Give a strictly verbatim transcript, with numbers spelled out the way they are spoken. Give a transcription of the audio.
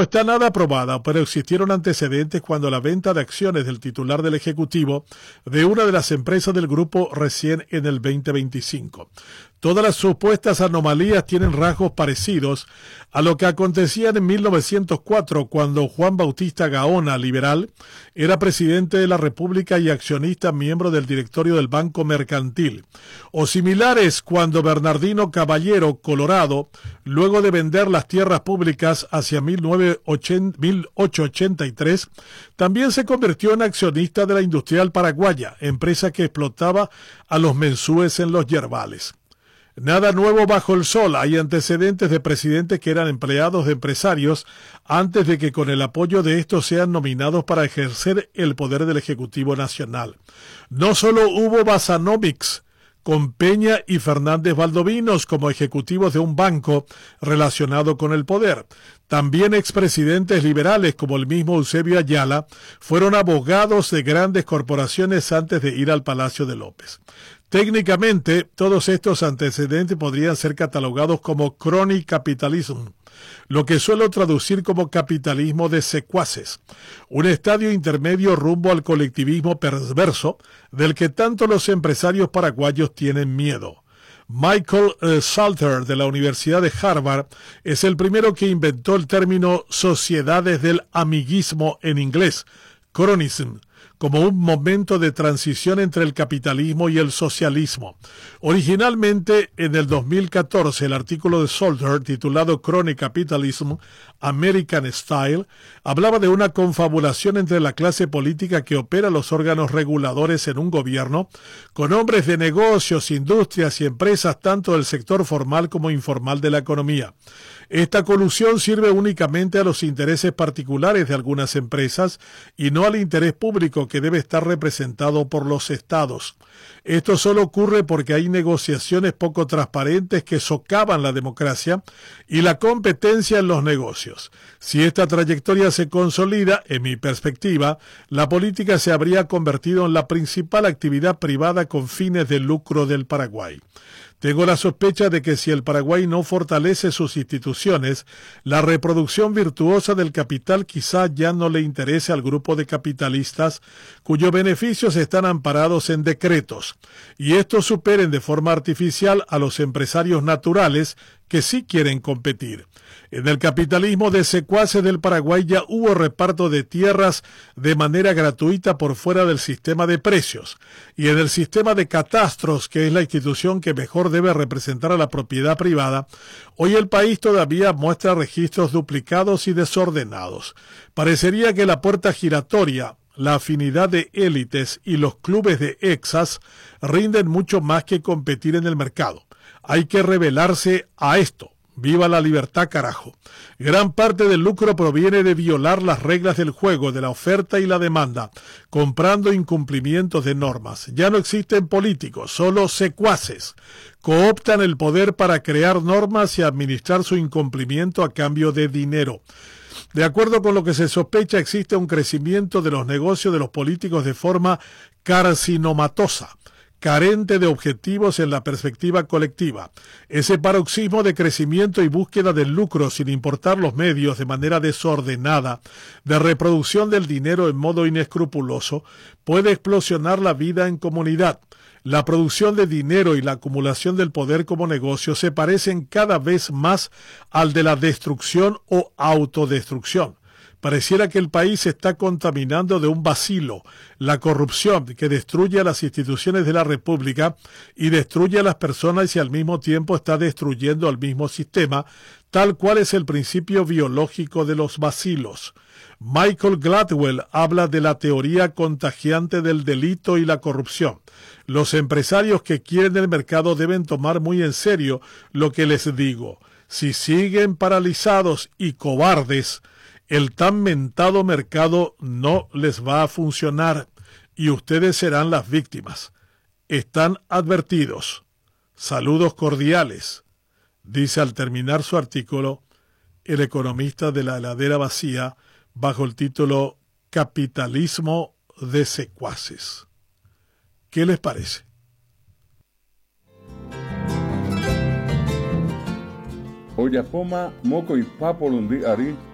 No está nada probada, pero existieron antecedentes cuando la venta de acciones del titular del Ejecutivo de una de las empresas del grupo recién en el veinte veinticinco. Todas las supuestas anomalías tienen rasgos parecidos a lo que acontecía en mil novecientos cuatro, cuando Juan Bautista Gaona, liberal, era presidente de la República y accionista miembro del directorio del Banco Mercantil, o similares cuando Bernardino Caballero, Colorado, luego de vender las tierras públicas hacia mil ochocientos ochenta y tres, también se convirtió en accionista de la Industrial Paraguaya, empresa que explotaba a los mensúes en los yerbales. Nada nuevo bajo el sol. Hay antecedentes de presidentes que eran empleados de empresarios antes de que con el apoyo de estos sean nominados para ejercer el poder del Ejecutivo Nacional. No solo hubo Basanomics con Peña y Fernández Valdovinos como ejecutivos de un banco relacionado con el poder. También expresidentes liberales como el mismo Eusebio Ayala fueron abogados de grandes corporaciones antes de ir al Palacio de López. Técnicamente, todos estos antecedentes podrían ser catalogados como crony capitalism, lo que suelo traducir como capitalismo de secuaces, un estadio intermedio rumbo al colectivismo perverso del que tanto los empresarios paraguayos tienen miedo. Michael uh, Salter, de la Universidad de Harvard, es el primero que inventó el término sociedades del amiguismo en inglés, cronyism, como un momento de transición entre el capitalismo y el socialismo. Originalmente, en el dos mil catorce, el artículo de Salter, titulado Crony Capitalism, American Style, hablaba de una confabulación entre la clase política que opera los órganos reguladores en un gobierno, con hombres de negocios, industrias y empresas tanto del sector formal como informal de la economía. Esta colusión sirve únicamente a los intereses particulares de algunas empresas y no al interés público que debe estar representado por los estados. Esto solo ocurre porque hay negociaciones poco transparentes que socavan la democracia y la competencia en los negocios. Si esta trayectoria se consolida, en mi perspectiva, la política se habría convertido en la principal actividad privada con fines de lucro del Paraguay. Tengo la sospecha de que si el Paraguay no fortalece sus instituciones, la reproducción virtuosa del capital quizá ya no le interese al grupo de capitalistas cuyos beneficios están amparados en decretos, y estos superen de forma artificial a los empresarios naturales que sí quieren competir. En el capitalismo de secuaces del Paraguay ya hubo reparto de tierras de manera gratuita por fuera del sistema de precios, y en el sistema de catastros, que es la institución que mejor debe representar a la propiedad privada, hoy el país todavía muestra registros duplicados y desordenados. Parecería que la puerta giratoria, la afinidad de élites y los clubes de exas rinden mucho más que competir en el mercado. Hay que rebelarse a esto. ¡Viva la libertad, carajo! Gran parte del lucro proviene de violar las reglas del juego, de la oferta y la demanda, comprando incumplimientos de normas. Ya no existen políticos, solo secuaces. Cooptan el poder para crear normas y administrar su incumplimiento a cambio de dinero. De acuerdo con lo que se sospecha, existe un crecimiento de los negocios de los políticos de forma carcinomatosa, carente de objetivos en la perspectiva colectiva. Ese paroxismo de crecimiento y búsqueda del lucro sin importar los medios de manera desordenada, de reproducción del dinero en modo inescrupuloso, puede explosionar la vida en comunidad. La producción de dinero y la acumulación del poder como negocio se parecen cada vez más al de la destrucción o autodestrucción. Pareciera que el país se está contaminando de un bacilo, la corrupción, que destruye a las instituciones de la República y destruye a las personas y al mismo tiempo está destruyendo al mismo sistema, tal cual es el principio biológico de los bacilos. Michael Gladwell habla de la teoría contagiante del delito y la corrupción. Los empresarios que quieren el mercado deben tomar muy en serio lo que les digo. Si siguen paralizados y cobardes, el tan mentado mercado no les va a funcionar y ustedes serán las víctimas. Están advertidos. Saludos cordiales, dice al terminar su artículo el economista de la heladera vacía bajo el título Capitalismo de secuaces. ¿Qué les parece? Oyapoma moko y papolundi ari